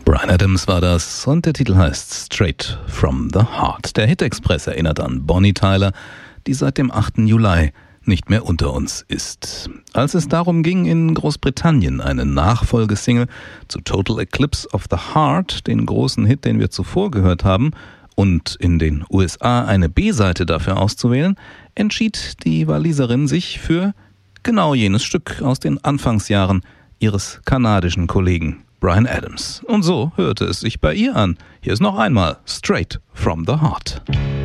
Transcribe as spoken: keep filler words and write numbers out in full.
Bryan Adams war das und der Titel heißt Straight from the Heart. Der Hit-Express erinnert an Bonnie Tyler, die seit dem achten Juli nicht mehr unter uns ist. Als es darum ging, in Großbritannien eine Nachfolgesingle zu Total Eclipse of the Heart, den großen Hit, den wir zuvor gehört haben, und in den U S A eine B-Seite dafür auszuwählen, entschied die Waliserin sich für genau jenes Stück aus den Anfangsjahren ihres kanadischen Kollegen Bryan Adams. Und so hörte es sich bei ihr an. Hier ist noch einmal Straight from the Heart.